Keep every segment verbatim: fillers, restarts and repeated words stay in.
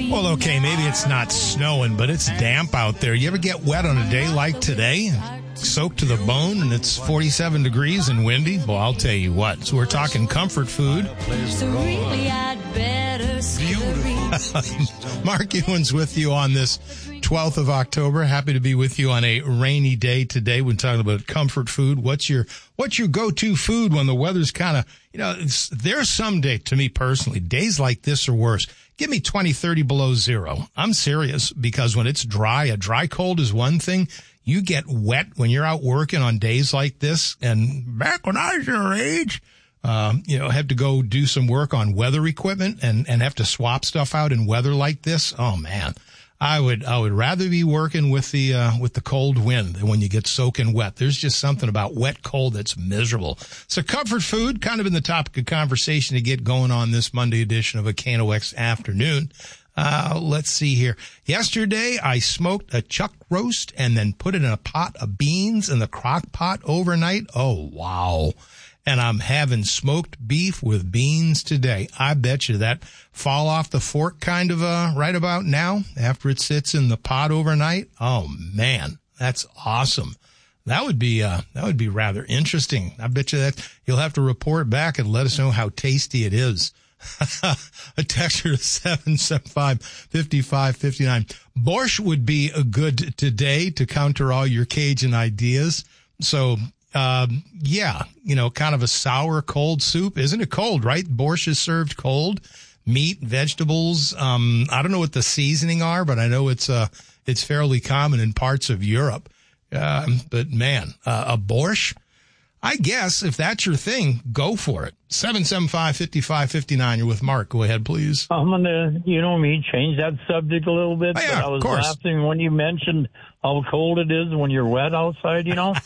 Well, okay, maybe it's not snowing, but it's damp out there. You ever get wet on a day like today? Soaked to the bone and it's forty-seven degrees and windy? Well, I'll tell you what. So we're talking comfort food. So really I'd better Beautiful. Mark Ewan's with you on this twelfth of October. Happy to be with you on a rainy day today. We're talking about comfort food. What's your what's your go-to food when the weather's kind of, you know, it's, there's some day, to me personally, days like this are worse. Give me twenty, thirty below zero. I'm serious, because when it's dry, a dry cold is one thing. You get wet when you're out working on days like this. And back when I was your age, um, you know, have to go do some work on weather equipment and, and have to swap stuff out in weather like this. Oh, man. I would, I would rather be working with the, uh, with the cold wind than when you get soaking wet. There's just something about wet cold that's miserable. So comfort food, kind of been the topic of conversation to get going on this Monday edition of a K N O X afternoon. Uh, let's see here. Yesterday, I smoked a chuck roast and then put it in a pot of beans in the crock pot overnight. Oh, wow. And I'm having smoked beef with beans today. I bet you that fall off the fork kind of, uh, right about now after it sits in the pot overnight. Oh, man, that's awesome. That would be, uh, that would be rather interesting. I bet you that you'll have to report back and let us know how tasty it is. A texture to seven seven five, five five five nine. Borscht would be a good today to counter all your Cajun ideas. So, um, yeah, you know, kind of a sour, cold soup. Isn't it cold, right? Borscht is served cold. Meat, vegetables. Um, I don't know what the seasoning are, but I know it's, uh, it's fairly common in parts of Europe. Um, but man, uh, a borscht. I guess if that's your thing, go for it. seven seven five, five five five nine. You're with Mark. Go ahead, please. I'm going to, you know me, change that subject a little bit. Oh, yeah, but I was of course. laughing when you mentioned how cold it is when you're wet outside, you know.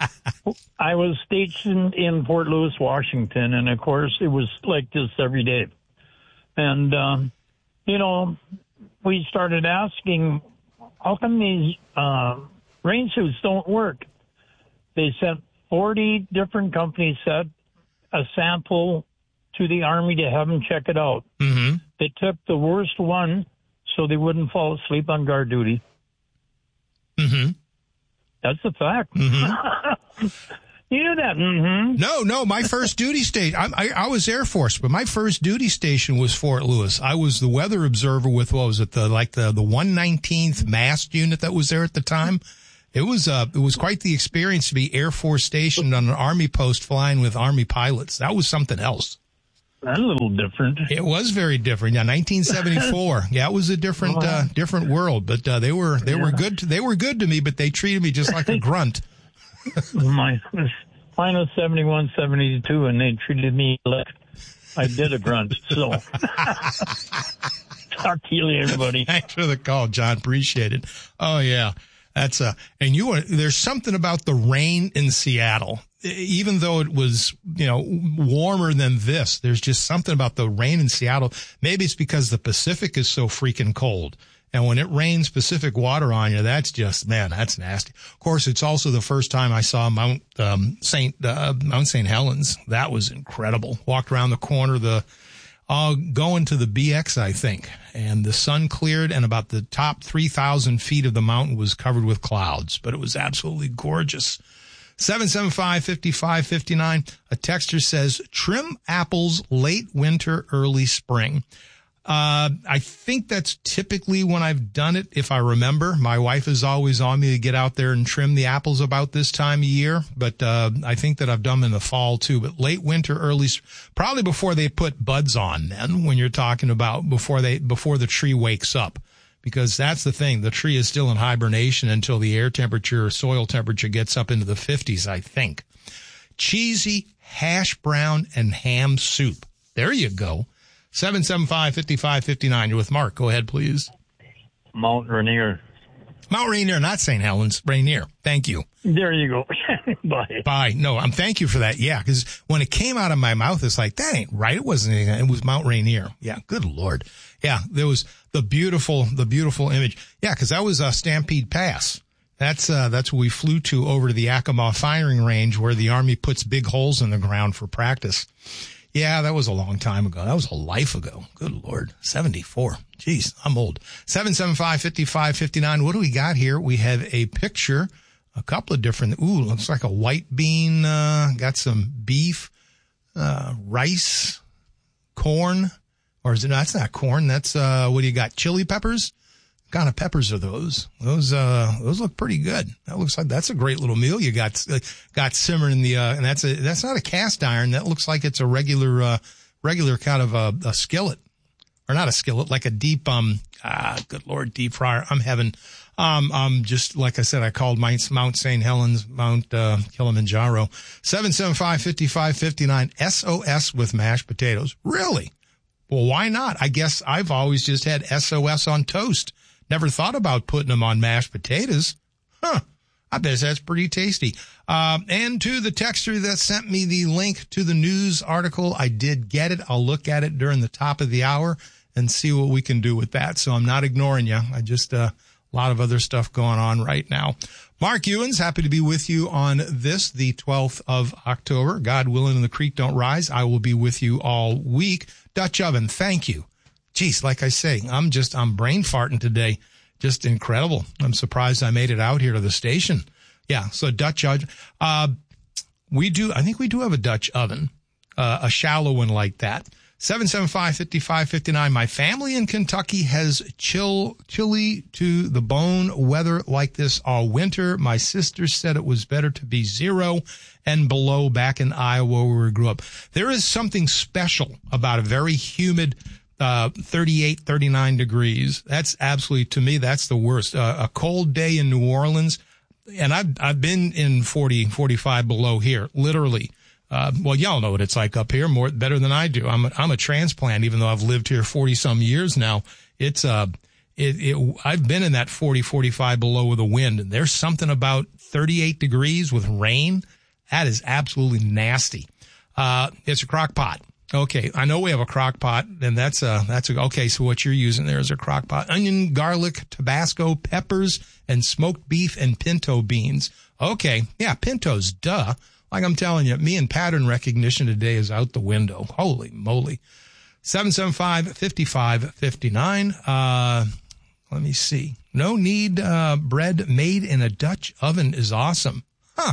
I was stationed in Fort Lewis, Washington, and, of course, it was like this every day. And, um, you know, we started asking, how come these uh, rain suits don't work? They sent forty different companies sent a sample to the Army to have them check it out. Mm-hmm. They took the worst one so they wouldn't fall asleep on guard duty. Mm-hmm. That's a fact. Mm-hmm. You knew that. Mm-hmm. No, no, my first duty station, I, I, I was Air Force, but my first duty station was Fort Lewis. I was the weather observer with, what was it, the like the, the one nineteenth mast unit that was there at the time. It was, uh, it was quite the experience to be Air Force stationed on an Army post flying with Army pilots. That was something else. That's a little different. It was very different. Yeah, nineteen seventy-four. Yeah, it was a different, uh, different world, but, uh, they were, they yeah. were good, to, they were good to me, but they treated me just like a grunt. My, mine was seventy-one, seventy-two, and they treated me like I did a grunt, so. Talk to you later, everybody. Thanks for the call, John. Appreciate it. Oh, yeah. That's uh and you are, there's something about the rain in Seattle. Even though it was, you know, warmer than this, there's just something about the rain in Seattle. Maybe it's because the Pacific is so freaking cold. And when it rains Pacific water on you, that's just, man, that's nasty. Of course, it's also the first time I saw Mount, um, Saint, uh, Mount Saint Helens. That was incredible. Walked around the corner, the, uh, going to the B X, I think. And the sun cleared and about the top three thousand feet of the mountain was covered with clouds, but it was absolutely gorgeous. seven seven five, five five five nine. A texter says, trim apples late winter, early spring. Uh, I think that's typically when I've done it, if I remember. My wife is always on me to get out there and trim the apples about this time of year, but uh, I think that I've done them in the fall too. But late winter, early, probably before they put buds on then, when you're talking about before they, before the tree wakes up. Because that's the thing, the tree is still in hibernation until the air temperature or soil temperature gets up into the fifties, I think. Cheesy hash brown and ham soup. There you go. seven seven five, five five five nine. You're with Mark. Go ahead, please. Mount Rainier. Mount Rainier, not Saint Helens. Rainier. Thank you. There you go. Bye. Bye. No, I'm thank you for that. Yeah, because when it came out of my mouth, it's like, that ain't right. It wasn't anything. It was Mount Rainier. Yeah, good Lord. Yeah, there was the beautiful, the beautiful image. Yeah, because that was uh, Stampede Pass. That's, uh, that's where we flew to over to the Yakima firing range where the Army puts big holes in the ground for practice. Yeah, that was a long time ago. That was a life ago. Good Lord. seventy-four. Jeez, I'm old. seven seven five, five five five nine. What do we got here? We have a picture, a couple of different, ooh, looks like a white bean, uh, got some beef, uh, rice, corn, or is it, no, that's not corn. That's, uh, what do you got? Chili peppers? What kind of peppers are those? Those, uh, those look pretty good. That looks like, that's a great little meal you got, uh, got simmering in the, uh, and that's a, that's not a cast iron. That looks like it's a regular, uh, regular kind of a, a skillet, or not a skillet, like a deep, um, ah, good Lord, deep fryer. I'm having, um, um, just like I said, I called Mount, Mount Saint Helens, Mount, uh, Kilimanjaro. seven seven five, five five five nine, S O S with mashed potatoes. Really? Well, why not? I guess I've always just had S O S on toast. Never thought about putting them on mashed potatoes. Huh. I bet that's pretty tasty. Um, and to the texter that sent me the link to the news article, I did get it. I'll look at it during the top of the hour and see what we can do with that. So I'm not ignoring you. I just, uh, a lot of other stuff going on right now. Mark Ewens, happy to be with you on this, the twelfth of October. God willing and the creek don't rise, I will be with you all week. Dutch Oven, thank you. Geez, like I say, I'm just, I'm brain farting today. Just incredible. I'm surprised I made it out here to the station. Yeah, so Dutch Oven. Uh, we do, I think we do have a Dutch oven, uh, a shallow one like that. seven seven five, five five five nine. My family in Kentucky has chill, chilly to the bone weather like this all winter. My sister said it was better to be zero and below back in Iowa where we grew up. There is something special about a very humid Uh, thirty-eight, thirty-nine degrees. That's absolutely, to me, that's the worst. Uh, a cold day in New Orleans, and I've, I've been in forty, forty-five below here, literally. Uh, well, y'all know what it's like up here more, better than I do. I'm a, I'm a transplant, even though I've lived here forty some years now. It's, uh, it, it, I've been in that forty, forty-five below with the wind, and there's something about thirty-eight degrees with rain. That is absolutely nasty. Uh, it's a crock pot. Okay, I know we have a crock pot, and that's a, that's a, okay, so what you're using there is a crock pot. Onion, garlic, Tabasco, peppers, and smoked beef and pinto beans. Okay, yeah, pintos, duh. Like I'm telling you, me and pattern recognition today is out the window. Holy moly. seven seven five, five five five nine. Uh, let me see. No need, uh, bread made in a Dutch oven is awesome. Huh.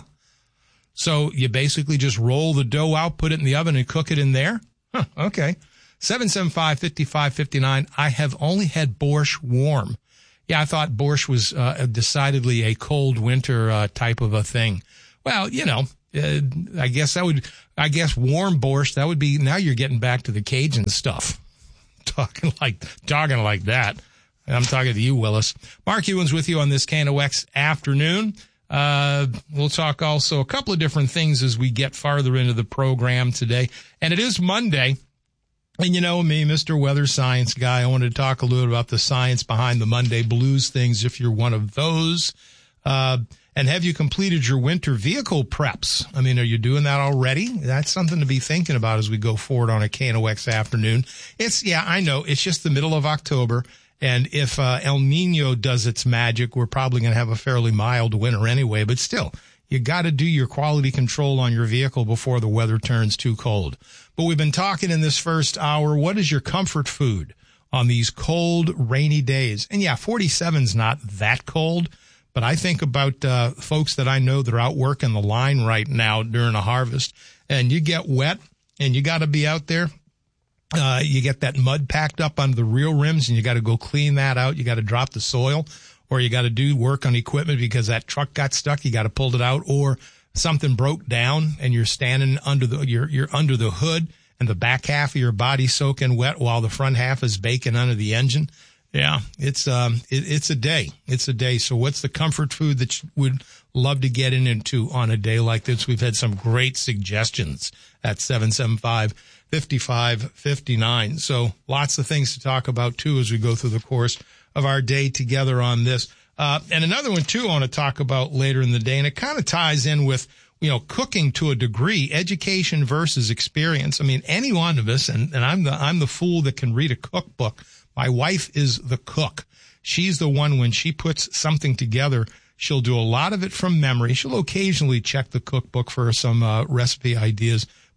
So you basically just roll the dough out, put it in the oven, and cook it in there? Huh, okay. seven seven five, five five five nine. I have only had borscht warm. Yeah, I thought borscht was uh, decidedly a cold winter uh, type of a thing. Well, you know, uh, I guess that would, I guess warm borscht, that would be, now you're getting back to the Cajun stuff. Talking like, talking like that. I'm talking to you, Willis. Mark Ewens with you on this K N O X afternoon. Uh, we'll talk also a couple of different things as we get farther into the program today. And it is Monday. And you know me, Mister Weather Science Guy, I wanted to talk a little about the science behind the Monday blues things if you're one of those. Uh, and have you completed your winter vehicle preps? I mean, are you doing that already? That's something to be thinking about as we go forward on a K N O X afternoon. It's, yeah, I know, it's just the middle of October. And if uh, El Nino does its magic, we're probably going to have a fairly mild winter anyway. But still, you got to do your quality control on your vehicle before the weather turns too cold. But we've been talking in this first hour, what is your comfort food on these cold, rainy days? And yeah, forty-seven's not that cold, but I think about uh, folks that I know that are out working the line right now during a harvest, and you get wet, and you got to be out there. Uh, you get that mud packed up under the rear rims, and you got to go clean that out. You got to drop the soil, or you got to do work on equipment because that truck got stuck. You got to pull it out, or something broke down, and you're standing under the you're you're under the hood, and the back half of your body soaking wet while the front half is baking under the engine. Yeah, it's um it, it's a day. It's a day. So what's the comfort food that you would love to get in into on a day like this? We've had some great suggestions at seven seven five, five five five nine. So lots of things to talk about, too, as we go through the course of our day together on this. Uh, and another one, too, I want to talk about later in the day, and it kind of ties in with, you know, cooking to a degree, education versus experience. I mean, any one of us, and, and I'm the I'm the fool that can read a cookbook. My wife is the cook. She's the one, when she puts something together, she'll do a lot of it from memory. She'll occasionally check the cookbook for some uh, recipe ideas,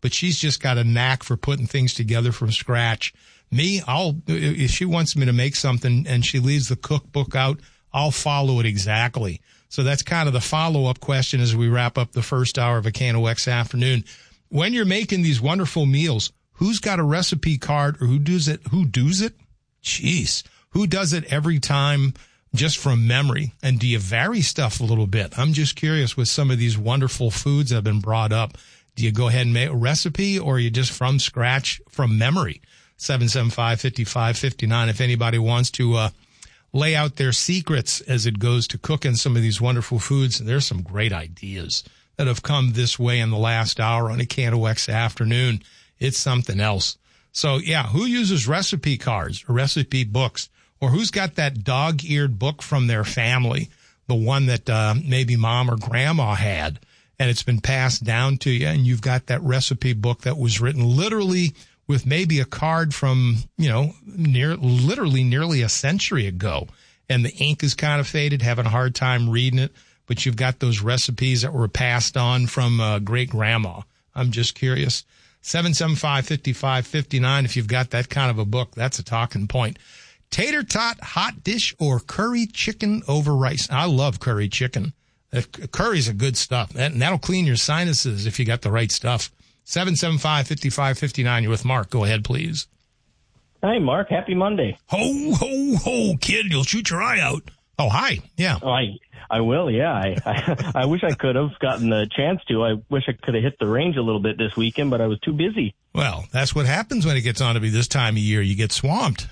but she's just got a knack for putting things together from scratch. Me, I'll, if she wants me to make something and she leaves the cookbook out, I'll follow it exactly. So that's kind of the follow-up question as we wrap up the first hour of A K N O X Afternoon. When you're making these wonderful meals, who's got a recipe card or who does it? Who does it? Jeez. Who does it every time just from memory? And do you vary stuff a little bit? I'm just curious with some of these wonderful foods that have been brought up. Do you go ahead and make a recipe or are you just from scratch from memory? seven seven five, five five five nine if anybody wants to uh, lay out their secrets as it goes to cooking some of these wonderful foods. And there's some great ideas that have come this way in the last hour on A K N O X Afternoon. It's something else. So, yeah, who uses recipe cards or recipe books? Or who's got that dog-eared book from their family, the one that uh, maybe mom or grandma had, and it's been passed down to you, and you've got that recipe book that was written literally with maybe a card from, you know, near literally nearly a century ago, and the ink is kind of faded, having a hard time reading it, but you've got those recipes that were passed on from uh, great-grandma. I'm just curious. seven seven five, five five five nine if you've got that kind of a book. That's a talking point. Tater tot, hot dish, or curry chicken over rice. I love curry chicken. Uh, curry's a good stuff. And that'll clean your sinuses if you got the right stuff. seven seven five, five five five nine. You're with Mark. Go ahead, please. Hi, Mark. Happy Monday. Ho, ho, ho, kid. You'll shoot your eye out. Oh, hi. Yeah. Oh, I I will, yeah. I, I, I wish I could have gotten the chance to. I wish I could have hit the range a little bit this weekend, but I was too busy. Well, that's what happens when it gets on to be this time of year. You get swamped.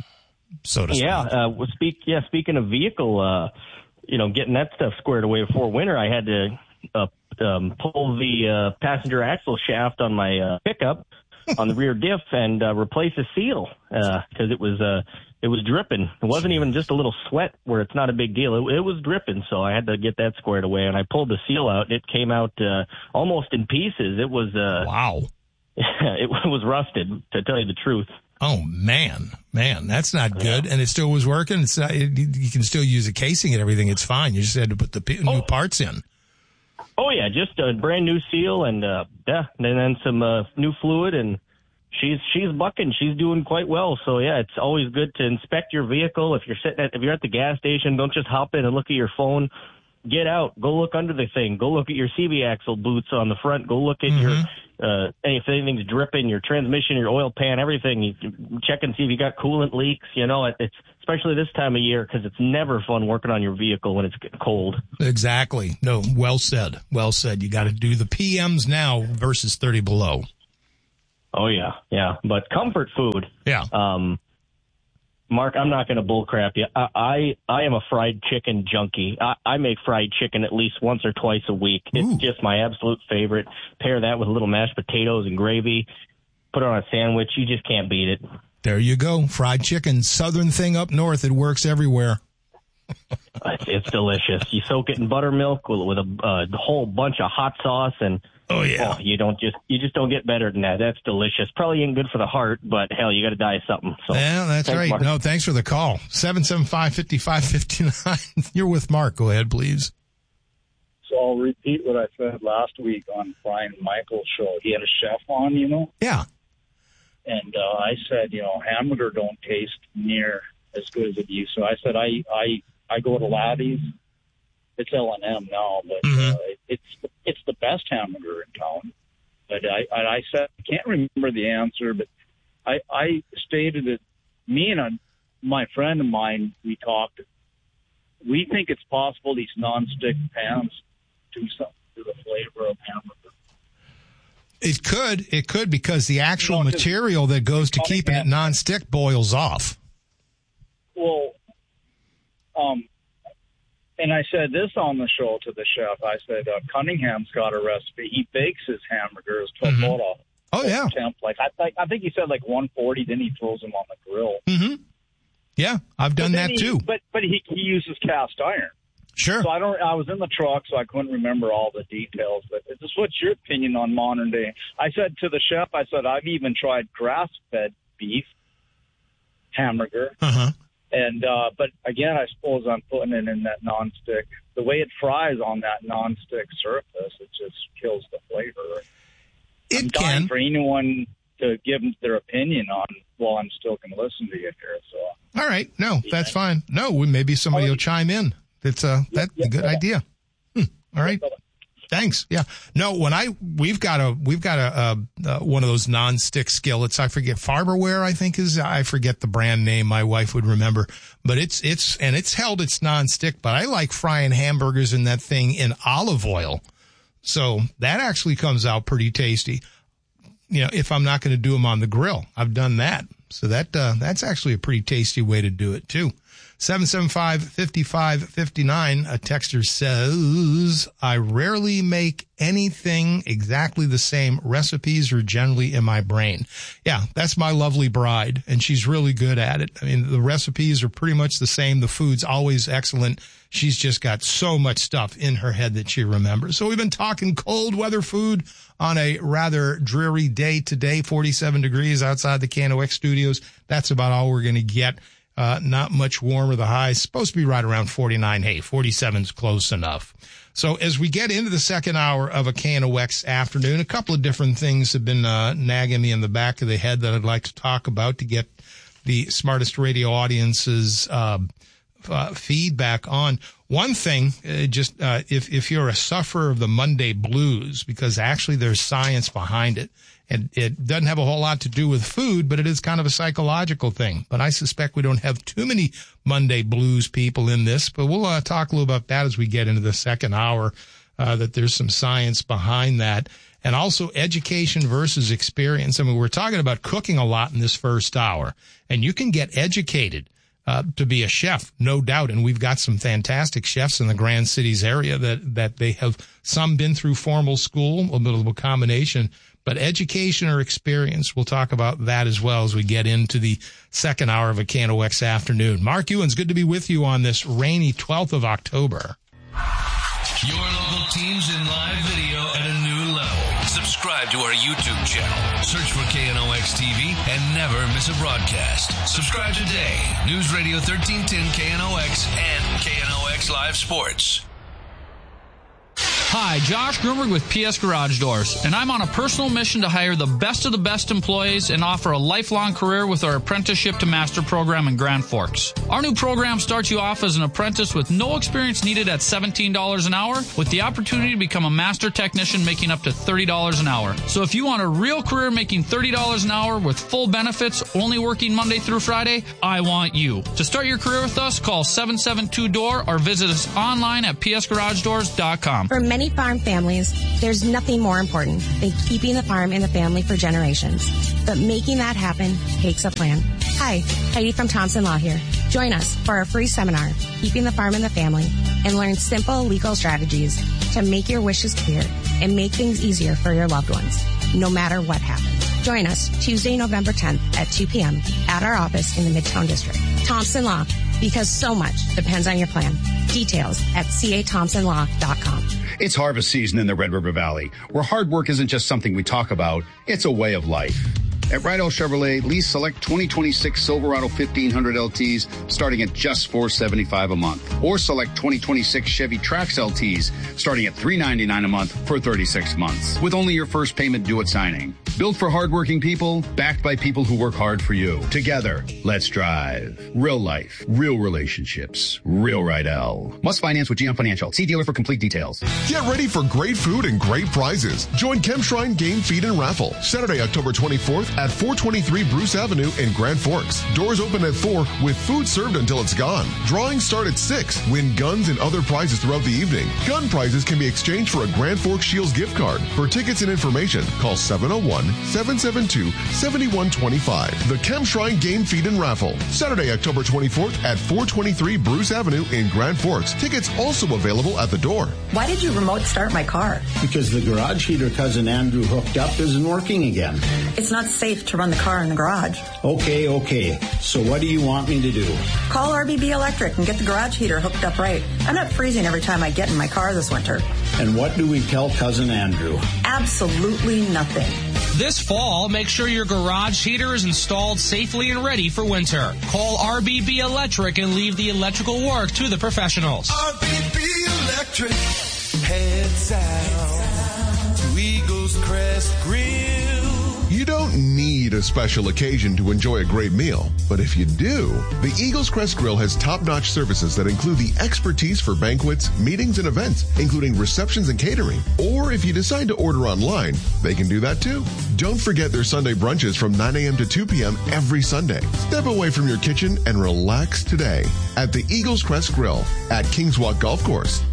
So to speak. Yeah, uh, well, speak. Yeah, speaking of vehicle, uh, you know, getting that stuff squared away before winter, I had to uh, um, pull the uh, passenger axle shaft on my uh, pickup on the rear diff and uh, replace a seal because uh, it was uh, it was dripping. It wasn't even just a little sweat where it's not a big deal. It, it was dripping, so I had to get that squared away. And I pulled the seal out, and it came out uh, almost in pieces. It was uh, wow. It was rusted, to tell you the truth. Oh, man. Man, that's not good. Yeah. And it still was working. It's not, it, you can still use the casing and everything. It's fine. You just had to put the p- oh. new parts in. Oh, yeah, just a brand new seal and, uh, yeah, and then some uh, new fluid. And she's she's bucking. She's doing quite well. So, yeah, it's always good to inspect your vehicle. If you're sitting at, if you're at the gas station, don't just hop in and look at your phone. Get out. Go look under the thing. Go look at your C V axle boots on the front. Go look at mm-hmm. your uh, if anything's dripping, your transmission, your oil pan, everything. You check and see if you got coolant leaks. You know, it's especially this time of year because it's never fun working on your vehicle when it's cold. Exactly. No, well said. Well said. You got to do the P Ms now versus thirty below. Oh yeah, yeah. But comfort food. Yeah. Um, Mark, I'm not going to bullcrap you. I, I I am a fried chicken junkie. I, I make fried chicken at least once or twice a week. It's Ooh. just my absolute favorite. Pair that with a little mashed potatoes and gravy. Put it on a sandwich. You just can't beat it. There you go. Fried chicken. Southern thing up north. It works everywhere. it's, it's delicious. You soak it in buttermilk with, with a, a whole bunch of hot sauce and Oh yeah, oh, you don't just you just don't get better than that. That's delicious. Probably ain't good for the heart, but hell, you got to die of something. So yeah, that's thanks, right. Mark. No, thanks for the call. Seven seven five fifty five fifty nine. You're with Mark. Go ahead, please. So I'll repeat what I said last week on Brian Michael's show. He had a chef on, you know. Yeah. And uh, I said, you know, hamburger don't taste near as good as it used. So I said, I I I go to Laddie's. It's L and M now, but mm-hmm. uh, it's it's the best hamburger in town. But I, I said, I can't remember the answer, but I, I stated that me and a, my friend of mine, we talked, we think it's possible these nonstick pans do something to the flavor of hamburger. It could, it could, because the actual you know, material that goes to keeping it nonstick boils off. Well, um, and I said this on the show to the chef. I said, uh, Cunningham's got a recipe. He bakes his hamburgers to mm-hmm. a photo. Oh, yeah. Temp. Like, I, th- I think he said like one forty, then he throws them on the grill. Mm-hmm. Yeah, I've done that he, too. But but he, he uses cast iron. Sure. So I don't. I was in the truck, so I couldn't remember all the details. But just what's your opinion on modern day? I said to the chef, I said, I've even tried grass-fed beef hamburger. Uh-huh. And, uh, but again, I suppose I'm putting it in that nonstick. The way it fries on that nonstick surface, it just kills the flavor. It I'm dying can. for anyone to give their opinion on while I'm still going to listen to you here. So. All right. No, that's fine. No, we, maybe somebody will chime in. It's a, that's yeah, a good yeah. idea. Hmm. All right. Thanks. Yeah. No, when I, we've got a, we've got a, a, a one of those non-stick skillets. I forget, Farberware, I think is, I forget the brand name. My wife would remember, but it's, it's, and it's held its non-stick, but I like frying hamburgers in that thing in olive oil. So that actually comes out pretty tasty. You know, if I'm not going to do them on the grill, I've done that. So that, uh, that's actually a pretty tasty way to do it too. seven seven five, five five five nine, a texter says, I rarely make anything exactly the same. Recipes are generally in my brain. Yeah, that's my lovely bride, and she's really good at it. I mean, the recipes are pretty much the same. The food's always excellent. She's just got so much stuff in her head that she remembers. So we've been talking cold weather food on a rather dreary day today, forty-seven degrees outside the K N O X studios. That's about all we're going to get. Uh, not much warmer. The high is supposed to be right around forty-nine. Hey, forty-seven is close enough. So as we get into the second hour of a K N O X afternoon, a couple of different things have been uh, nagging me in the back of the head that I'd like to talk about to get the smartest radio audience's uh, uh, feedback on. One thing, uh, just uh, if if you're a sufferer of the Monday blues, because actually there's science behind it. And it doesn't have a whole lot to do with food, but it is kind of a psychological thing. But I suspect we don't have too many Monday blues people in this. But we'll uh, talk a little about that as we get into the second hour, uh, that there's some science behind that. And also education versus experience. I mean, we're talking about cooking a lot in this first hour. And you can get educated uh, to be a chef, no doubt. And we've got some fantastic chefs in the Grand Cities area that, that they have some been through formal school, a bit of a combination. But education or experience, we'll talk about that as well as we get into the second hour of a K N O X afternoon. Mark Ewens, good to be with you on this rainy twelfth of October. Your local teams in live video at a new level. Subscribe to our YouTube channel. Search for K N O X T V and never miss a broadcast. Subscribe today. News Radio thirteen ten K N O X and K N O X Live Sports. Hi, Josh Grunberg with P S Garage Doors, and I'm on a personal mission to hire the best of the best employees and offer a lifelong career with our Apprenticeship to Master program in Grand Forks. Our new program starts you off as an apprentice with no experience needed at seventeen dollars an hour, with the opportunity to become a master technician making up to thirty dollars an hour. So if you want a real career making thirty dollars an hour with full benefits, only working Monday through Friday, I want you. To start your career with us, call seven seven two D O O R or visit us online at p s garage doors dot com. For many farm families, there's nothing more important than keeping the farm in the family for generations. But making that happen takes a plan. Hi, Heidi from Thompson Law here. Join us for our free seminar, Keeping the Farm in the Family, and learn simple legal strategies to make your wishes clear and make things easier for your loved ones, no matter what happens. Join us Tuesday, November tenth at two p.m. at our office in the Midtown District. Thompson Law, because so much depends on your plan. Details at c a thompson law dot com. It's harvest season in the Red River Valley, where hard work isn't just something we talk about, it's a way of life. At Rydell Chevrolet, lease select twenty twenty-six Silverado fifteen hundred L Ts starting at just four hundred seventy-five dollars a month. Or select twenty twenty-six Chevy Trax L Ts starting at three hundred ninety-nine dollars a month for thirty-six months, with only your first payment due at signing. Built for hardworking people, backed by people who work hard for you. Together, let's drive. Real life, real relationships, real Rydell. Must finance with G M Financial. See dealer for complete details. Get ready for great food and great prizes. Join Chemshrine Game Feed and Raffle Saturday, October twenty-fourth at four twenty-three Bruce Avenue in Grand Forks. Doors open at four with food served until it's gone. Drawings start at six. Win guns and other prizes throughout the evening. Gun prizes can be exchanged for a Grand Forks Shields gift card. For tickets and information, call seven oh one, seven seven two, seven one two five. The Chemshrine Game Feed and Raffle Saturday, October twenty-fourth at four twenty-three Bruce Avenue in Grand Forks. Tickets also available at the door. Why did you remote start my car? Because the garage heater Cousin Andrew hooked up isn't working again. It's not safe to run the car in the garage. Okay, okay. So what do you want me to do? Call R B B Electric and get the garage heater hooked up right. I'm not freezing every time I get in my car this winter. And what do we tell Cousin Andrew? Absolutely nothing. This fall, make sure your garage heater is installed safely and ready for winter. Call R B B Electric and leave the electrical work to the professionals. R B B Electric, head south to Eagle Eagles Crest Grill. You don't need a special occasion to enjoy a great meal, but if you do, the Eagles Crest Grill has top-notch services that include the expertise for banquets, meetings, and events, including receptions and catering. Or if you decide to order online, they can do that too. Don't forget their Sunday brunches from nine a.m. to two p.m. every Sunday. Step away from your kitchen and relax today at the Eagles Crest Grill at Kings Walk Golf Course.